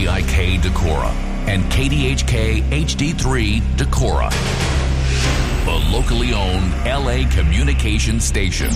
WVIK Decorah and KDHK HD3 Decorah, the locally owned LA communication station.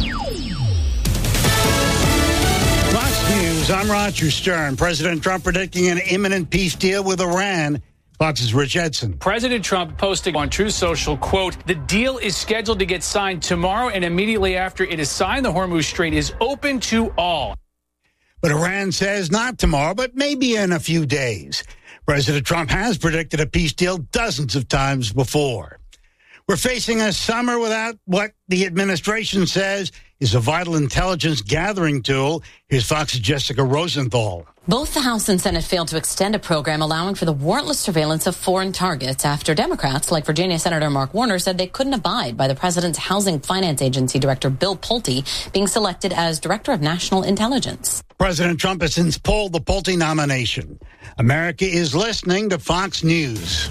Fox News, I'm Roger Stern. President Trump predicting an imminent peace deal with Iran. Fox's Rich Edson. President Trump posting on Truth Social, quote, "The deal is scheduled to get signed tomorrow, and immediately after it is signed, the Hormuz Strait is open to all." But Iran says not tomorrow, but maybe in a few days. President Trump has predicted a peace deal dozens of times before. We're facing a summer without what the administration says is a vital intelligence gathering tool. Here's Fox's Jessica Rosenthal. Both the House and Senate failed to extend a program allowing for the warrantless surveillance of foreign targets after Democrats, like Virginia Senator Mark Warner, said they couldn't abide by the president's Housing Finance Agency Director Bill Pulte being selected as Director of National Intelligence. President Trump has since pulled the Pulte nomination. America is listening to Fox News.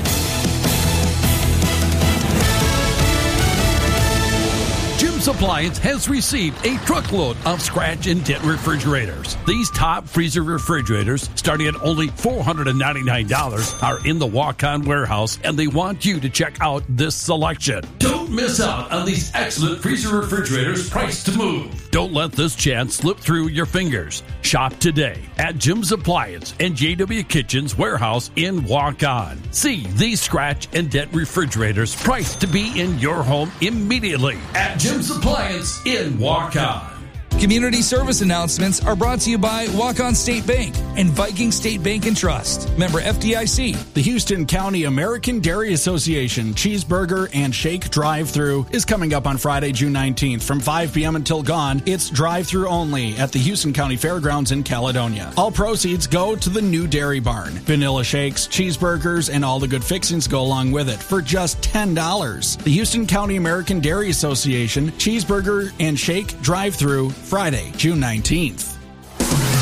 Jim's Appliance has received a truckload of scratch and dent refrigerators. These top freezer refrigerators, starting at only $499, are in the walk-on warehouse, and they want you to check out this selection. Don't miss out on these excellent freezer refrigerators priced to move. Don't let this chance slip through your fingers. Shop today at Jim's Appliance and JW Kitchen's warehouse in Walk-On. See these scratch and dent refrigerators priced to be in your home immediately at Jim's Appliance in Walk-On. Community service announcements are brought to you by Walk-On State Bank and Viking State Bank and Trust. Member FDIC. The Houston County American Dairy Association Cheeseburger and Shake Drive-Thru is coming up on Friday, June 19th from 5 p.m. until gone. It's drive-thru only at the Houston County Fairgrounds in Caledonia. All proceeds go to the new dairy barn. Vanilla shakes, cheeseburgers, and all the good fixings go along with it for just $10. The Houston County American Dairy Association Cheeseburger and Shake Drive-Thru Friday, June 19th.